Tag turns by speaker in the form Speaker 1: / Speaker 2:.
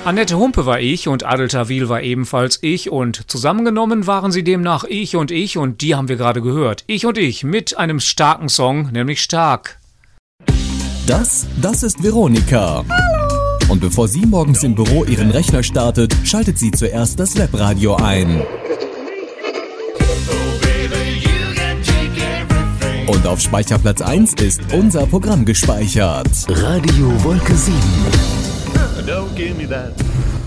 Speaker 1: Annette Humpe war ich und Adel Tawil war ebenfalls ich und zusammengenommen waren sie demnach ich und die haben wir gerade gehört. Ich und ich mit einem starken Song, nämlich Stark.
Speaker 2: Das ist Veronika. Hallo. Und bevor sie morgens im Büro ihren Rechner startet, schaltet sie zuerst das Webradio ein. Und auf Speicherplatz 1 ist unser Programm gespeichert.
Speaker 3: Radio Wolke 7.
Speaker 4: Don't give me that.